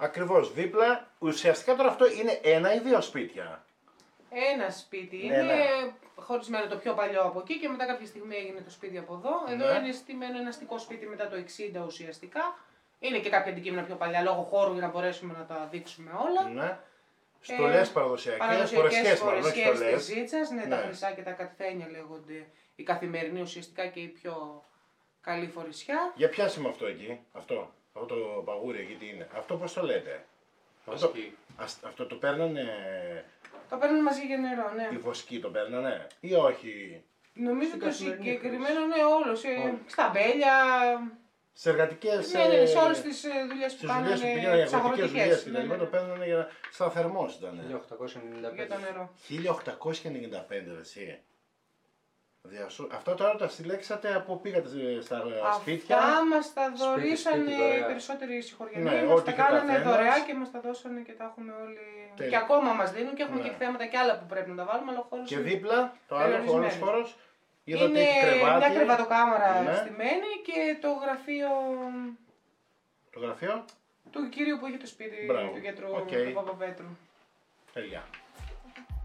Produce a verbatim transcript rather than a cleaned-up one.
Ακριβώς δίπλα. Ουσιαστικά τώρα αυτό είναι ένα ή δύο σπίτια. Ένα σπίτι Ναι, είναι ναι. χωρισμένο το πιο παλιό από εκεί και μετά κάποια στιγμή έγινε το σπίτι από εδώ. Εδώ Ναι. είναι στημένο ένα αστικό σπίτι μετά το εξήντα ουσιαστικά. Είναι και κάποια αντικείμενα πιο παλιά λόγω χώρου για να μπορέσουμε να τα δείξουμε όλα. Ναι. Στολές Ε, παραδοσιακές, φορεσιές μάλλον, όχι της στολές. Ζήτσας, ναι, Ναι. τα χρυσά και τα κατφένια λέγονται η καθημερινή ουσιαστικά και η πιο καλή φορεσιά. Για πιάσε αυτό εκεί, αυτό, αυτό το παγούρι εκεί τι είναι. Αυτό πώς το λέτε. Αυτό, Βοσκή. ας- αυτό το παίρνανε, Το παίρνουν μαζί για νερό, ναι. οι βοσκοί το παίρνανε ή όχι. Νομίζω Στην το καθημερινή συγκεκριμένο ναι, όλος. Ε, Όλοι. στα μπέλια. Σε εργατικές, Ναι, ναι, ναι, σε ε, όλες τις ε, δουλειές που στις δουλειές που κάνανε, πήγαιναν για τις αγροτικές δουλειές αγροτικές. και Ναι, τα λοιπά, ναι, το ναι. παίρνανε για σαν θερμός ήταν. χίλια οκτακόσια ενενήντα Για πέντε. το νερό. χίλια οκτακόσια ενενήντα πέντε εσύ. Διασώ... Αυτά τώρα τα συλλέξατε από πήγατε στα σπίτια. Αυτά μας τα Σπίτι, δωρήσανε σπίτι, οι δωρεά. περισσότεροι συγχωριανοί. Ναι, Μας ό,τι τα είχε ο κάνανε καθένας. δωρεά και μας τα δώσανε και τα έχουμε όλοι. Τέλεια. Και ακόμα μας δίνουν και έχουμε Ναι. και θέματα και άλλα που πρέπει να τα βάλουμε, αλλά ο χώρος Και είναι δίπλα το άλλο όλος περιορισμένος. χώρος. Είδα ότι Είναι έχει κρεβάτι. μια κρεβατοκάμαρα Ναι. στημένη και το γραφείο Το γραφείο. του κυρίου που είχε το σπίτι Μπράβο. του γιατρού Οκ. του Παπαπέτρου. Τέλεια.